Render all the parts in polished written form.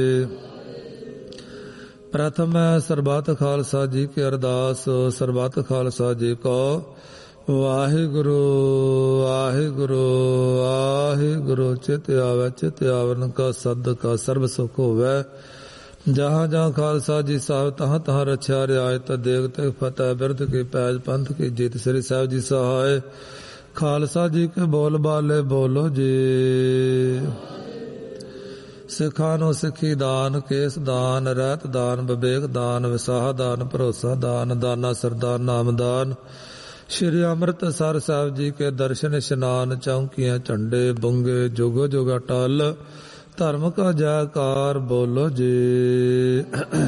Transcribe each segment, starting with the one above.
ਪ੍ਰਥਮ ਸਰਬੱਤ ਖਾਲਸਾ ਜੀ ਕੀ ਅਰਦਾਸ। ਸਰਬੱਤ ਖਾਲਸਾ ਜੀ ਕੋ ਵਾਹਿਗੁਰੂ ਵਾਹਿਗੁਰੂ ਵਾਹਿਗੁਰੂ। ਚਿਤ ਆਵੈ ਚਿਤ ਆਵਨ ਕਾ ਸਦਕਾ ਸਰਬ ਸੁਖ ਹੋਵੈ। ਜਹਾਂ ਜਹਾਂ ਖਾਲਸਾ ਜੀ ਸਾਹਿਬ ਤਹਾਂ ਤਹਾਂ ਰਛਿਆ ਰਿਆਇਤ ਦੇਗ ਤੇ ਫਤਿਹ ਬਿਰਧ ਕੀ ਪੈਜ ਪੰਥ ਕੀ ਜੀਤ। ਸ੍ਰੀ ਸਾਹਿਬ ਜੀ ਸਹਾਇ ਖਾਲਸਾ ਜੀ ਕੇ ਬੋਲ ਬਾਲੇ ਬੋਲੋ ਜੀ। ਸਿੱਖਾਂ ਨੂੰ ਸਿੱਖੀ ਦਾਨ, ਕੇਸ ਦਾਨ, ਰਹਿਤ ਦਾਨ, ਵਿਵੇਕ ਦਾਨ, ਵਿਸਾਹ ਦਾਨ, ਭਰੋਸਾ ਦਾਨ, ਦਾਨਾ ਸਰਦਾਨ ਨਾਮਦਾਨ। ਸ਼੍ਰੀ ਅੰਮ੍ਰਿਤਸਰ ਸਾਹਿਬ ਜੀ ਕੇ ਦਰਸ਼ਨ ਇਸ਼ਨਾਨ, ਚੌਂਕੀਆਂ ਝੰਡੇ ਬੁੰਗੇ ਜੁਗੋ ਜੁਗ ਅਟਲ। ਧਰਮ ਕਾ ਜੈਕਾਰ ਬੋਲੋ ਜੀ।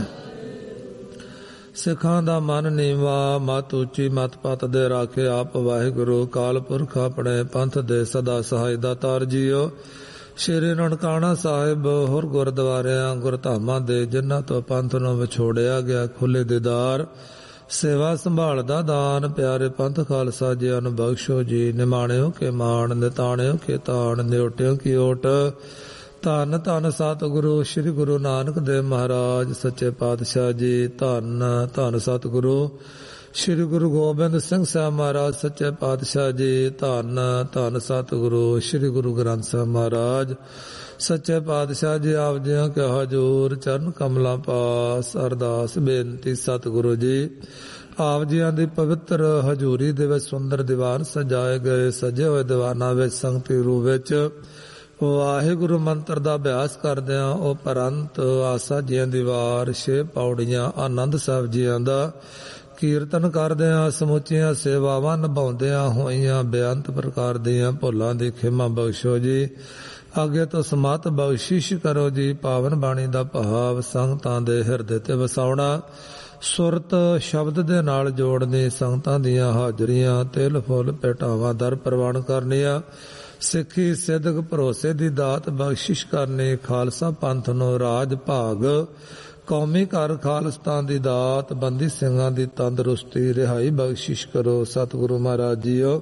ਸਿੱਖਾਂ ਦਾ ਮਨ ਨੀਵਾ, ਮਤ ਉੱਚੀ, ਮਤ ਪਤ ਦੇ ਰਾਖੇ ਆਪ ਵਾਹਿਗੁਰੂ। ਕਾਲ ਪੁਰਖ ਆਪਣੇ ਪੰਥ ਦੇ ਸਦਾ ਸਹਾਇ ਦਾਤਾਰ ਜੀਓ। ਸ਼੍ਰੀ ਨਨਕਾਣਾ ਸਾਹਿਬ ਹੋਰ ਗੁਰਦੁਆਰਿਆਂ ਗੁਰਧਾਮਾਂ ਦੇ ਜਿਨ੍ਹਾਂ ਤੋਂ ਪੰਥ ਨੂੰ ਵਿਛੋੜਿਆ ਗਿਆ ਖੁੱਲੇ ਦੀਦਾਰ, ਸੇਵਾ ਸੰਭਾਲ ਦਾ ਦਾਨ। ਪਿਆਰੇ ਪੰਥ ਖਾਲਸਾ ਜੀਆਂ ਨੂੰ ਬਖਸ਼ੋ ਜੀ। ਨਿਮਾਣਿਓ ਕੇ ਮਾਣ, ਨਿਤਾਣਿਓ ਕੇ ਤਾਣ, ਨਿਉਟਿਓ ਕੀ ਓਟ। ਧੰਨ ਧੰਨ ਸਤਿਗੁਰੂ ਸ੍ਰੀ ਗੁਰੂ ਨਾਨਕ ਦੇਵ ਮਹਾਰਾਜ ਸੱਚੇ ਪਾਤਸ਼ਾਹ ਜੀ। ਧੰਨ ਧੰਨ ਸਤਿਗੁਰੂ ਸ੍ਰੀ ਗੁਰੂ ਗੋਬਿੰਦ ਸਿੰਘ ਸਾਹਿਬ ਮਹਾਰਾਜ ਸੱਚੇ ਪਾਤਸ਼ਾਹ ਜੀ। ਧੰਨ ਧੰਨ ਸਤਿਗੁਰੂ ਸ੍ਰੀ ਗੁਰੂ ਗ੍ਰੰਥ ਸਾਹਿਬ ਮਹਾਰਾਜ ਸੱਚੇ ਪਾਤਸ਼ਾਹ ਜੀ। ਆਪ ਜੀਆਂ ਕੇ ਹਜ਼ੂਰ ਚਰਨ ਕਮਲਾਂ ਪਾਸ ਅਰਦਾਸ ਬੇਨਤੀ। ਸਤਿਗੁਰੂ ਜੀ ਆਪ ਜੀਆਂ ਦੀ ਪਵਿੱਤਰ ਹਜ਼ੂਰੀ ਦੇ ਵਿੱਚ ਸੁੰਦਰ ਦੀਵਾਨ ਸਜਾਏ ਗਏ। ਸਜੇ ਹੋਏ ਦੀਵਾਨਾਂ ਵਿੱਚ ਸੰਗਤੀ ਰੂਪ ਵਿੱਚ ਵਾਹਿਗੁਰੂ ਮੰਤਰ ਦਾ ਅਭਿਆਸ ਕਰਦਿਆਂ ਉਹ ਪਰੰਤ ਆਸਾ ਜੀਆਂ ਦੀ ਵਾਰ 6 ਪੌੜੀਆਂ ਆਨੰਦ ਸਾਹਿਬ ਜੀਆਂ ਦਾ ਕੀਰਤਨ ਕਰਦਿਆਂ ਸਮੁੱਚੀਆਂ ਸੇਵਾਵਾਂ ਨਿਭਾਉਂਦਿਆਂ ਹੋਈਆਂ ਬੇਅੰਤ ਪ੍ਰਕਾਰ ਦੀਆਂ ਭੁੱਲਾਂ ਦੀ ਖਿਮਾ ਬਖਸ਼ੋ ਜੀ। ਅੱਗੇ ਤੋਂ ਸਮਤ ਬਖਸ਼ਿਸ਼ ਕਰੋ ਜੀ। ਪਾਵਨ ਬਾਣੀ ਦਾ ਭਾਵ ਸੰਗਤਾਂ ਦੇ ਹਿਰਦੇ ਤੇ ਵਸਾਉਣਾ, ਸੁਰਤ ਸ਼ਬਦ ਦੇ ਨਾਲ ਜੋੜਨੀ, ਸੰਗਤਾਂ ਦੀਆਂ ਹਾਜ਼ਰੀਆਂ ਤਿਲ ਫੁੱਲ ਭੇਟਾਵਾਂ ਦਰ ਪ੍ਰਵਾਨ ਕਰਨੀਆਂ, ਸਿੱਖੀ ਸਿੱਧਕ ਭਰੋਸੇ ਦੀ ਦਾਤ ਬਖਸ਼ਿਸ਼ ਕਰਨੀ, ਖਾਲਸਾ ਪੰਥ ਨੂੰ ਰਾਜ ਭਾਗ, ਕੌਮੀ ਘਰ ਖਾਲਿਸਤਾਨ ਦੀ ਦਾਤ, ਬੰਦੀ ਸਿੰਘਾਂ ਦੀ ਤੰਦਰੁਸਤੀ ਰਿਹਾਈ ਬਖਸ਼ਿਸ਼ ਕਰੋ। ਸਤਿਗੁਰੂ ਮਹਾਰਾਜ ਜੀਓ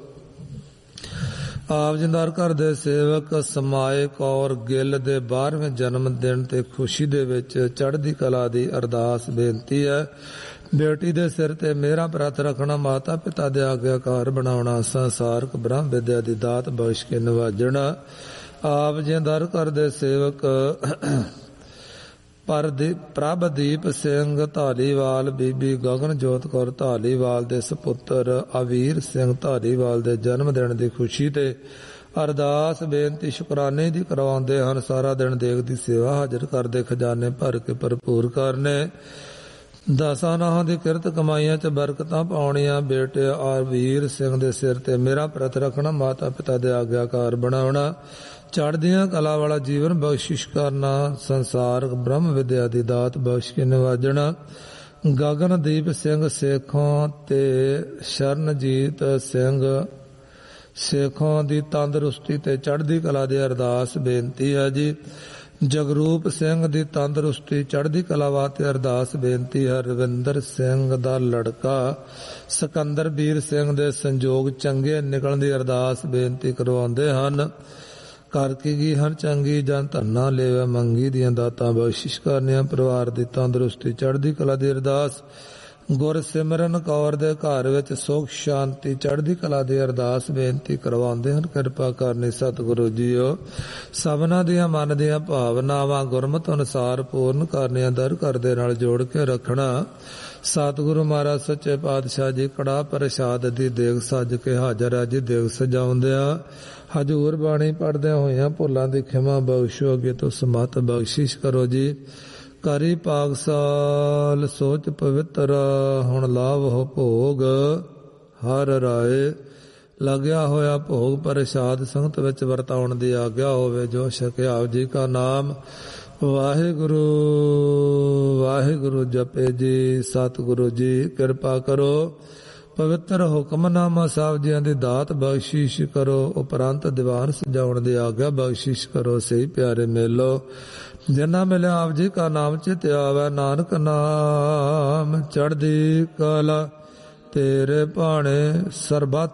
ਆਪ ਜਿੰਦਾਰ ਘਰ ਦੇ ਸੇਵਕ ਸਮਾਏ ਕੌਰ ਗਿੱਲ ਦੇ 12ਵੇਂ ਜਨਮ ਦਿਨ ਤੇ ਖੁਸ਼ੀ ਦੇ ਵਿੱਚ ਚੜ੍ਹਦੀ ਕਲਾ ਦੀ ਅਰਦਾਸ ਬੇਨਤੀ ਹੈ। ਬੇਟੀ ਦੇ ਸਿਰ ਤੇ ਮੇਰਾ ਪ੍ਰਤ ਰੱਖਣਾ, ਮਾਤਾ ਪਿਤਾ ਦੇ ਆਗਿਆਕਾਰ ਬਣਾਉਣਾ, ਸੰਸਾਰਕ ਬ੍ਰਹਮ ਵਿਦਿਆ ਦੀ ਦਾਤ ਬਖਸ਼ ਕੇ ਨਿਵਾਜਣਾ। ਆਪ ਜਿੰਦਾਰ ਘਰ ਦੇ ਸੇਵਕ ਪ੍ਰਭਦੀਪ ਸਿੰਘ ਧਾਲੀਵਾਲ, ਬੀਬੀ ਗਗਨਜੋਤ ਕੌਰ ਧਾਲੀਵਾਲ ਦੇ ਸਪੁੱਤਰ ਅਵੀਰ ਸਿੰਘ ਧਾਲੀਵਾਲ ਦੇ ਜਨਮ ਦਿਨ ਦੀ ਖੁਸ਼ੀ ਤੇ ਅਰਦਾਸ ਬੇਨਤੀ ਸ਼ੁਕਰਾਨੇ ਦੀ ਕਰਵਾਉਂਦੇ ਹਨ। ਸਾਰਾ ਦਿਨ ਦੇਗ ਦੀ ਸੇਵਾ ਹਾਜ਼ਰ ਕਰਦੇ, ਖਜ਼ਾਨੇ ਭਰ ਕੇ ਭਰਪੂਰ ਕਰਨੇ, ਦਸਾਂ ਨਾਹਾਂ ਦੀ ਕਿਰਤ ਕਮਾਈਆਂ 'ਚ ਬਰਕਤਾਂ ਪਾਉਣੀਆਂ। ਬੇਟੇ ਅਵੀਰ ਸਿੰਘ ਦੇ ਸਿਰ ਤੇ ਮੇਰਾ ਪ੍ਰਤ ਰੱਖਣਾ, ਮਾਤਾ ਪਿਤਾ ਦੇ ਆਗਿਆਕਾਰ ਬਣਾਉਣਾ, ਚੜ੍ਹਦੀਆਂ ਕਲਾ ਵਾਲਾ ਜੀਵਨ ਬਖਸ਼ਿਸ਼ ਕਰਨਾ, ਸੰਸਾਰਕ ਬ੍ਰਹਮ ਵਿਦਿਆ ਦੀ ਦਾਤ ਬਖਸ਼ ਕੇ ਨਿਵਾਜਣਾ। ਗਗਨਦੀਪ ਸਿੰਘ ਸੇਖੋਂ ਤੇ ਸ਼ਰਨਜੀਤ ਸਿੰਘ ਸੇਖੋਂ ਦੀ ਤੰਦਰੁਸਤੀ ਤੇ ਚੜ੍ਹਦੀ ਕਲਾ ਦੀ ਅਰਦਾਸ ਬੇਨਤੀ ਹੈ ਜੀ। ਜਗਰੂਪ ਸਿੰਘ ਦੀ ਤੰਦਰੁਸਤੀ ਚੜ੍ਹਦੀ ਕਲਾ ਵਾਸਤੇ ਅਰਦਾਸ ਬੇਨਤੀ ਹੈ। ਰਵਿੰਦਰ ਸਿੰਘ ਦਾ ਲੜਕਾ ਸਿਕੰਦਰ ਵੀਰ ਸਿੰਘ ਦੇ ਸੰਜੋਗ ਚੰਗੇ ਨਿਕਲਣ ਦੀ ਅਰਦਾਸ ਬੇਨਤੀ ਕਰਵਾਉਂਦੇ ਹਨ। ਕਰ ਕੀ ਗਈ ਹਰ ਚੰਗੀ ਜਾਂ ਧੰਨਾ ਲੈਵੇ ਮੰਗੀ ਦੀਆਂ ਦਾਤਾਂ ਬਖਸ਼ਿਸ਼ ਕਰਨੀਆਂ। ਪਰਿਵਾਰ ਦੀ ਤੰਦਰੁਸਤੀ ਚੜ੍ਹਦੀ ਕਲਾ ਦੀ ਅਰਦਾਸ। ਗੁਰਸਿਮਰਨ ਕੌਰ ਦੇ ਘਰ ਵਿੱਚ ਸੁਖ ਸ਼ਾਂਤੀ ਚੜ੍ਹਦੀ ਕਲਾ ਦੀ ਅਰਦਾਸ ਬੇਨਤੀ ਕਰਵਾਉਂਦੇ ਹਨ। ਕਿਰਪਾ ਕਰਨੀ ਸਤਿਗੁਰੂ ਜੀਓ। ਸਭਨਾਂ ਦੀਆਂ ਮਨ ਦੀਆਂ ਭਾਵਨਾਵਾਂ ਗੁਰਮਤ ਅਨੁਸਾਰ ਪੂਰਨ ਕਰਨੀਆਂ, ਦਰ ਘਰ ਦੇ ਨਾਲ ਜੋੜ ਕੇ ਰੱਖਣਾ। ਸਤਿਗੁਰੂ ਮਹਾਰਾਜ ਸੱਚੇ ਪਾਤਸ਼ਾਹ ਜੀ ਕੜਾਹ ਪ੍ਰਸ਼ਾਦ ਦੀ ਦੇਗ ਸੱਜ ਕੇ ਹਾਜ਼ਰ ਹੈ ਜੀ। ਦੇਗ ਸਜਾਉਂਦਿਆਂ ਹਜ਼ੂਰ ਬਾਣੀ ਪੜ੍ਹਦਿਆਂ ਹੋਇਆਂ ਭੁੱਲਾਂ ਦੀ ਖਿਮਾ ਬਖਸ਼ੋ। ਅੱਗੇ ਤੋਂ ਸਮਤ ਬਖਸ਼ਿਸ਼ ਕਰੋ ਜੀ। ਕਰੀ ਪਾਗਸਾਲ ਸੋਚ ਪਵਿੱਤਰ, ਹੁਣ ਲਾਭ ਹੋ ਭੋਗ ਹਰ ਰਾਏ। ਲੱਗਿਆ ਹੋਇਆ ਭੋਗ ਪ੍ਰਸ਼ਾਦ ਸੰਗਤ ਵਿੱਚ ਵਰਤਾਉਣ ਦੀ ਆਗਿਆ ਹੋਵੇ। ਜੋ ਛਕਿਆ ਆਪ ਜੀ ਕਾ ਨਾਮ ਵਾਹਿਗੁਰੂ ਵਾਹਿਗੁਰੂ ਜਪੇ ਜੀ। ਸਤਿਗੁਰੂ ਜੀ ਕਿਰਪਾ ਕਰੋ, ਪਵਿੱਤਰ ਹੁਕਮਨਾਮਾ ਸਾਹਿਬ ਜੀਆਂ ਦੀ ਦਾਤ ਬਖਸ਼ਿਸ਼ ਕਰੋ। ਉਪਰੰਤ ਦੀਵਾਨ ਸਜਾਉਣ ਦੀ ਆਗਿਆ ਬਖਸ਼ਿਸ਼ ਕਰੋ। ਸਹੀ ਪਿਆਰੇ ਮੇਲੋ ਜਿਨ੍ਹਾਂ ਮਿਲਿਆ ਆਪ ਜੀ ਕਾ ਨਾਮ ਚਿਤ ਆਵੈ, ਨਾਨਕ ਨਾਮ ਚੜ੍ਹਦੀ ਕਲਾ ਤੇਰੇ ਭਾਣੇ ਸਰਬੱਤ